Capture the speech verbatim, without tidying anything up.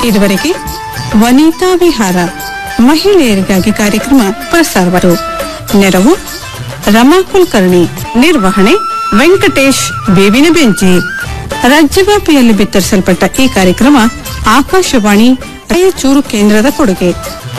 ಇದುವರೆಗೆ ವನಿತಾ ವಿಹಾರ ಮಹಿಳೆಯರಿಗಾಗಿ ಕಾರ್ಯಕ್ರಮ ಪ್ರಸಾರವಾಯಿತು. ನೆರವು ರಮಾ ಕುಲಕರ್ಣಿ, ನಿರ್ವಹಣೆ ವೆಂಕಟೇಶ್ ಬೇವಿನ ಬೆಂಚಿ. ರಾಜ್ಯವ್ಯಾಪಿಯಲ್ಲಿ ಬಿತ್ತರಿಸಲ್ಪಟ್ಟ ಈ ಕಾರ್ಯಕ್ರಮ ಆಕಾಶವಾಣಿ ರಾಯಚೂರು ಕೇಂದ್ರದ ಕೊಡುಗೆ.